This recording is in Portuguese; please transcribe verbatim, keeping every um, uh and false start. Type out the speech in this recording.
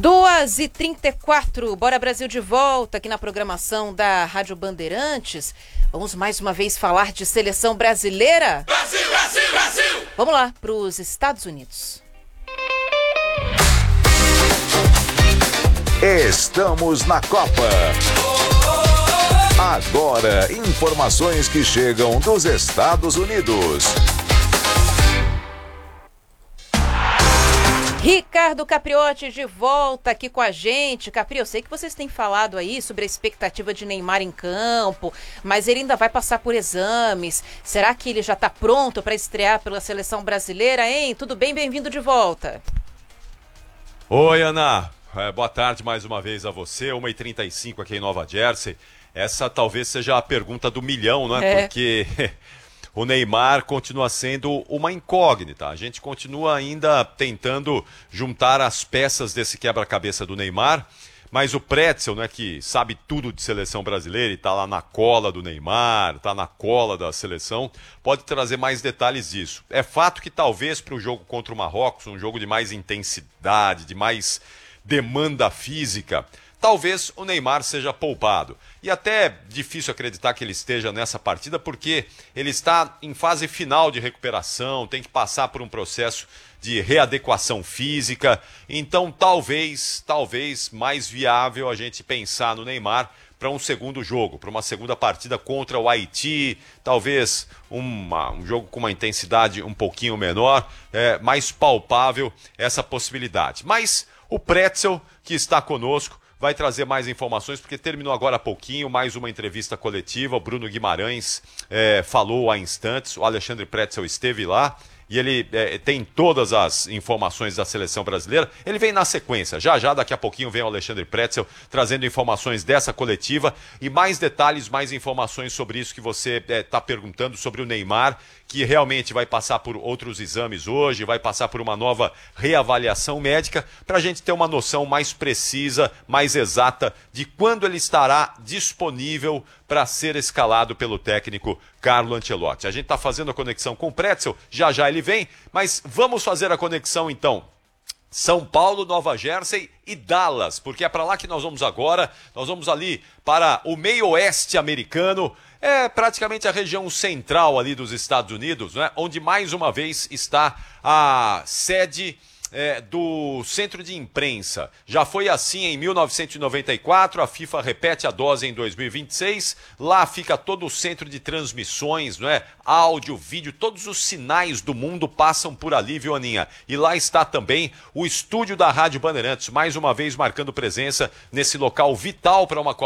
duas e trinta e quatro, Bora Brasil de volta aqui na programação da Rádio Bandeirantes. Vamos mais uma vez falar de seleção brasileira? Brasil, Brasil, Brasil! Vamos lá para os Estados Unidos. Estamos na Copa. Agora, informações que chegam dos Estados Unidos. Ricardo Capriotti de volta aqui com a gente. Capri, eu sei que vocês têm falado aí sobre a expectativa de Neymar em campo, mas ele ainda vai passar por exames. Será que ele já está pronto para estrear pela seleção brasileira, hein? Tudo bem? Bem-vindo de volta. Oi, Ana. É, boa tarde mais uma vez a você. uma e trinta e cinco aqui em Nova Jersey. Essa talvez seja a pergunta do milhão, não é? é. Porque o Neymar continua sendo uma incógnita. A gente continua ainda tentando juntar as peças desse quebra-cabeça do Neymar, mas o Pretzel, né, que sabe tudo de seleção brasileira e está lá na cola do Neymar, está na cola da seleção, pode trazer mais detalhes disso. É fato que talvez para o jogo contra o Marrocos, um jogo de mais intensidade, de mais demanda física, talvez o Neymar seja poupado. E até é difícil acreditar que ele esteja nessa partida, porque ele está em fase final de recuperação, tem que passar por um processo de readequação física. Então, talvez, talvez mais viável a gente pensar no Neymar para um segundo jogo, para uma segunda partida contra o Haiti, talvez uma, um jogo com uma intensidade um pouquinho menor, é, mais palpável essa possibilidade. Mas o Pretzel, que está conosco, vai trazer mais informações, porque terminou agora há pouquinho mais uma entrevista coletiva. O Bruno Guimarães é, falou há instantes, o Alexandre Pretzel esteve lá e ele é, tem todas as informações da seleção brasileira. Ele vem na sequência, já já, daqui a pouquinho vem o Alexandre Pretzel trazendo informações dessa coletiva e mais detalhes, mais informações sobre isso que você está é, perguntando, sobre o Neymar, que realmente vai passar por outros exames hoje, vai passar por uma nova reavaliação médica, para a gente ter uma noção mais precisa, mais exata de quando ele estará disponível para ser escalado pelo técnico Carlo Ancelotti. A gente está fazendo a conexão com o Pretzel, já já ele vem, mas vamos fazer a conexão então. São Paulo, Nova Jersey e Dallas, porque é para lá que nós vamos agora. Nós vamos ali para o meio oeste americano, é praticamente a região central ali dos Estados Unidos, né? Onde mais uma vez está a sede É, do centro de imprensa. Já foi assim em mil novecentos e noventa e quatro, a FIFA repete a dose em dois mil e vinte e seis, lá fica todo o centro de transmissões, não é? Áudio, vídeo, todos os sinais do mundo passam por ali, viu, Aninha? E lá está também o estúdio da Rádio Bandeirantes, mais uma vez marcando presença nesse local vital para uma